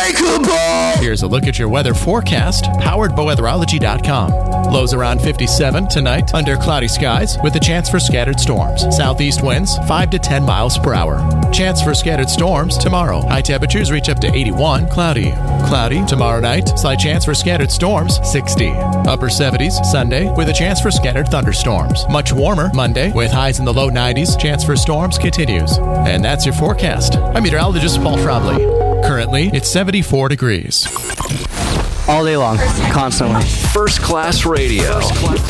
unbreakable. Here's a look at your weather forecast, powered by weatherology.com. Lows around 57 tonight, under cloudy skies, with a chance for scattered storms. Southeast winds 5 to 10 miles per hour. Chance for scattered storms tomorrow. High temperatures reach up to 81. Cloudy. Cloudy tomorrow night. Slight chance for scattered storms, 60. Upper 70s Sunday, with a chance for scattered thunderstorms. Much warmer Monday, with highs in the low 90s. Chance for storms continues. And that's your forecast. I'm meteorologist Paul Trombley. Currently, it's 74 degrees. All day long, constantly. First Class Radio.